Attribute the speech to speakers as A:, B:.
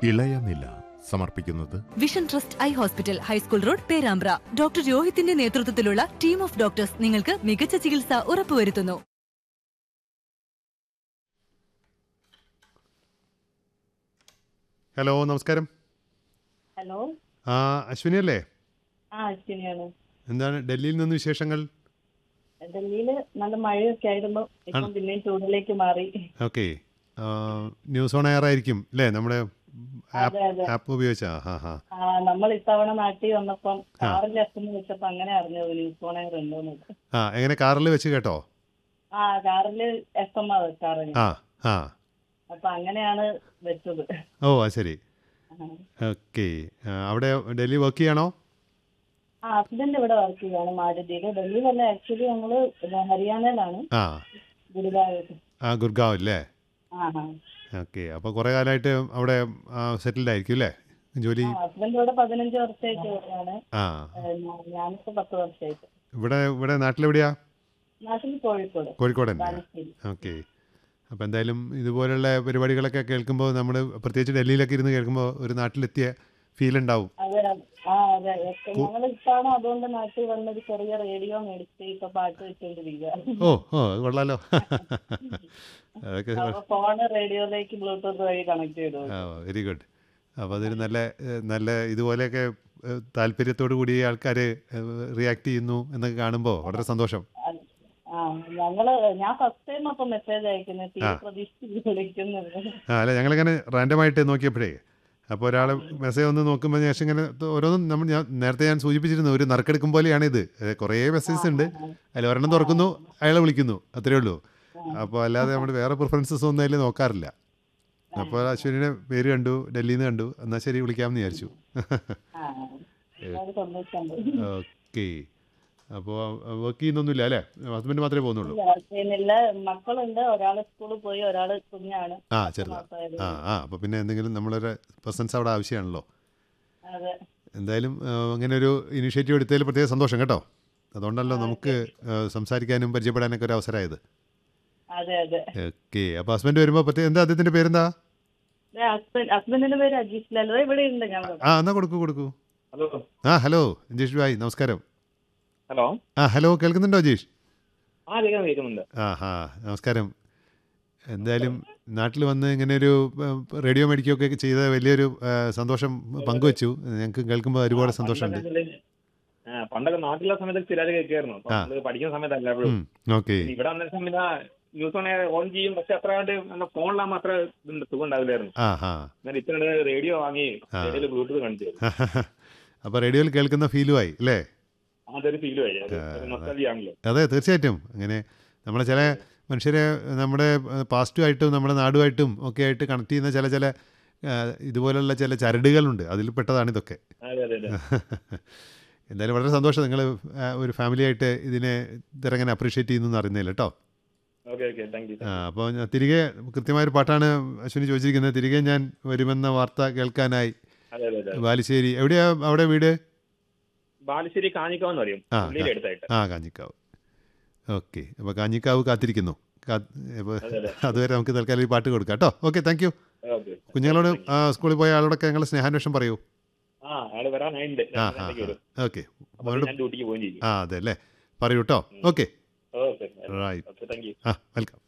A: ഇളയനില സമർപ്പിക്കുന്നത്
B: vision trust eye hospital, high school road, Perambra. Doctor രോഹിത്തിന്റെ നേതൃത്വത്തിലുള്ള team of doctors നിങ്ങൾക്ക് മികച്ച ചികിത്സ ഉറപ്പുവരുത്തുന്നു.
C: ഹലോ, നമസ്കാരം.
D: ഹലോ,
C: അശ്വിനി അല്ലേ?
D: അശ്വിനിയാണ്.
C: എന്താണ് ഡൽഹിയിൽ നിന്ന് വിശേഷങ്ങൾ?
D: ഡൽഹിയില് നല്ല മഴയൊക്കെ ആയിരുന്നു. ഇപ്പം പിന്നെയും ചൂടിലേക്ക് മാറി.
C: ഓക്കെ, ന്യൂസ് ഓൺ എയർ ആയിരിക്കും അല്ലേ നമ്മുടെ
D: അതെ അതെ.
C: ആപ്പ് ഉപയോഗിച്ചാ?
D: നമ്മൾ ഇത്തവണ നാട്ടിൽ വന്നപ്പം കാറിൽ എത്തുന്ന വെച്ചപ്പോ അങ്ങനെ അറിഞ്ഞത് ന്യൂസ് ഓൺ എയർ ഉണ്ടോന്ന്.
C: എങ്ങനെ കാറിൽ വെച്ച് കേട്ടോ?
D: കാറില് എഫ് വെക്കാറ്. അപ്പൊ അങ്ങനെയാണ് വെച്ചത്.
C: ഓ, ശരി. ഓക്കെ, അവിടെ ഡൽഹി വർക്ക് ചെയ്യണോ?
D: ഹസ്ബൻഡ് ഇവിടെ വർക്ക് ചെയ്യാണ് മാരുതിയില്. ഡൽഹിയിലല്ല, ആക്ച്വലി ഞങ്ങള് ഹരിയാനയിലാണ്,
C: ഗുർഗാവ് അല്ലേ? ഓക്കെ, അപ്പോൾ കുറേ കാലമായിട്ട് അവിടെ സെറ്റിൽഡ് ആയിരിക്കും അല്ലേ? ജോലി
D: ഹസ്ബൻഡ് ഇവിടെ 15 വർഷമായിട്ട് ഇവിടെയാണ്. ഞാനിപ്പോ 10 വർഷമായിട്ട്.
C: ഇവിടെ നാട്ടിലെവിടെയാ?
D: നാട്ടിൽ കോഴിക്കോട്.
C: കോഴിക്കോട് തന്നെ. ഓക്കെ, അപ്പോൾ എന്തായാലും ഇതുപോലുള്ള പരിപാടികളൊക്കെ കേൾക്കുമ്പോൾ നമ്മൾ പ്രത്യേകിച്ച് ഡൽഹിയിലൊക്കെ ഇരുന്ന് കേൾക്കുമ്പോൾ ഒരു നാട്ടിലെത്തിയ ഫീൽ ഉണ്ടാവും.
D: അതെ അതെ. ഞങ്ങൾ ഇപ്പാണ് അതുകൊണ്ട് നാട്ടിൽ വന്നൊരു ചെറിയ റേഡിയോ മേടിച്ച് ഇപ്പൊ പാട്ട് വെച്ചോണ്ടിരിക്കുക.
C: ഓ കൊള്ളാലോ. അതൊക്കെ
D: ഫോണ് റേഡിയോയിലേക്ക് ബ്ലൂടൂത്ത് വഴി കണക്ട് ചെയ്തു.
C: Very good. അപ്പോൾ അതൊരു നല്ല ഇതുപോലെയൊക്കെ താല്പര്യത്തോടു കൂടി ആൾക്കാർ റിയാക്ട് ചെയ്യുന്നു എന്നൊക്കെ കാണുമ്പോൾ വളരെ സന്തോഷം.
D: ഞാൻ ഫസ്റ്റ് ടൈം അപ്പൊ മെസ്സേജ് അയക്കുന്നത്, പ്രതീക്ഷിച്ച് വിളിക്കുന്നത്.
C: അല്ല, ഞങ്ങളിങ്ങനെ റാൻഡമായിട്ട് നോക്കിയപ്പോഴേ അപ്പോൾ ഒരാൾ മെസ്സേജ് ഒന്ന് നോക്കുമ്പോൾ ശേഷം ഇങ്ങനെ ഓരോന്നും നേരത്തെ ഞാൻ സൂചിപ്പിച്ചിരുന്നു, ഒരു നറുക്കെടുക്കും പോലെയാണ് ഇത്. കുറേ മെസ്സേജസ് ഉണ്ട്, അതിൽ ഒരെണ്ണം തുറക്കുന്നു, അയാളെ വിളിക്കുന്നു, അത്രയേ ഉള്ളൂ. അപ്പോൾ അല്ലാതെ നമ്മൾ വേറെ പ്രിഫറൻസസ് ഒന്നും അതിൽ നോക്കാറില്ല. അപ്പോൾ അശ്വിനിയുടെ പേര് കണ്ടു, ഡൽഹിയിൽ നിന്ന് കണ്ടു, എന്നാൽ ശരി വിളിക്കാമെന്ന് വിചാരിച്ചു. ഓക്കെ, അപ്പോൾ വർക്ക് ചെയ്യുന്നൊന്നുമില്ല അല്ലേ? ഹസ്ബൻഡ് മാത്രമേ പോകുന്നുള്ളൂ?
D: മക്കളുണ്ട്, ഒരാള് സ്കൂളിൽ പോയി, ഒരാള് കുഞ്ഞാണ്.
C: ചെറുതാണ്. അപ്പോൾ പിന്നെ എന്തെങ്കിലും നമ്മളൊരു പ്രസൻസ് അവിടെ ആവശ്യമാണല്ലോ. എന്തായാലും അങ്ങനെ ഒരു ഇനിഷ്യേറ്റീവ് എടുത്തതിൽ പ്രത്യേക സന്തോഷം കേട്ടോ. അതുകൊണ്ടല്ലോ നമുക്ക് സംസാരിക്കാനും പരിചയപ്പെടാനൊക്കെ ഒരു അവസരമായത്. ഓക്കെ, അപ്പോൾ ഹസ്ബൻഡ് വരുമ്പോൾ പ്രത്യേകം എന്താ അദ്ദേഹത്തിൻ്റെ പേരെന്താ?
D: ഹസ്ബൻഡിന്റെ പേര് അജീഷ് ലാൽ. ഇവിടെ ഉണ്ട്.
C: എന്നാ കൊടുക്കൂ. ഹലോ അജീഷ് ഭായ്, നമസ്കാരം.
E: ഹലോ,
C: കേൾക്കുന്നുണ്ടോ അജീഷ്?
E: കേൾക്കുന്നുണ്ട്.
C: നമസ്കാരം. എന്തായാലും നാട്ടിൽ വന്ന് ഇങ്ങനെ ഒരു റേഡിയോ മേടിക്കുകയൊക്കെ ചെയ്ത വലിയൊരു സന്തോഷം പങ്കുവെച്ചു. ഞങ്ങൾക്ക് കേൾക്കുമ്പോൾ ഒരുപാട് സന്തോഷമുണ്ട്.
E: പണ്ടൊക്കെ നാട്ടിലുള്ള സമയത്ത് സ്ഥിരം കേൾക്കായിരുന്നു, പഠിക്കുന്ന സമയത്തല്ല.
C: ഓക്കെ,
E: ഇവിടെ വന്ന സമയത്ത് ന്യൂസ് ഓൺ ചെയ്യും, പക്ഷെ അത്ര ഫോണിലാകുമ്പോൾ അത്ര സുഖം ഉണ്ടാവില്ലായിരുന്നു. ഇത്ര റേഡിയോ വാങ്ങി ബ്ലൂടൂത്ത് കണ്ടു.
C: അപ്പൊ റേഡിയോയിൽ കേൾക്കുന്ന ഫീലുമായി അല്ലേ? അതെ, തീർച്ചയായിട്ടും. അങ്ങനെ നമ്മളെ ചില മനുഷ്യരെ നമ്മുടെ പാസ്റ്റുമായിട്ടും നമ്മുടെ നാടുമായിട്ടും ഒക്കെ ആയിട്ട് കണക്ട് ചെയ്യുന്ന ചില ഇതുപോലുള്ള ചില ചരടുകളുണ്ട്, അതിൽ പെട്ടതാണിതൊക്കെ. എന്തായാലും വളരെ സന്തോഷം നിങ്ങൾ ഒരു ഫാമിലി ആയിട്ട് ഇതിനെ ഇങ്ങനെ അപ്രീഷിയേറ്റ് ചെയ്യുന്നു അറിയുന്നില്ല കേട്ടോ. അപ്പോൾ ഞാൻ തിരികെ കൃത്യമായൊരു പാട്ടാണ് അശ്വിനി ചോദിച്ചിരിക്കുന്നത്. തിരികെ ഞാൻ വരുമെന്ന വാർത്ത കേൾക്കാനായി. ബാലുശ്ശേരി എവിടെയാ അവിടെ വീട്?
E: ബാലുശ്ശേരി കാഞ്ഞിക്കാവ് എന്ന് പറയും.
C: കാഞ്ഞിക്കാവ്. ഓക്കെ, അപ്പോൾ കാഞ്ഞിക്കാവ് കാത്തിരിക്കുന്നു. അതുവരെ നമുക്ക് തൽക്കാലം ഈ പാട്ട് കൊടുക്കാം കേട്ടോ. Okay, thank you. കുഞ്ഞുങ്ങളോട് സ്കൂളിൽ പോയ ആളോടൊക്കെ ഞങ്ങൾ സ്നേഹാന്വേഷണം പറയൂ. ഓക്കെ, അതെ അല്ലേ, പറയൂ കേട്ടോ. Okay, right, welcome.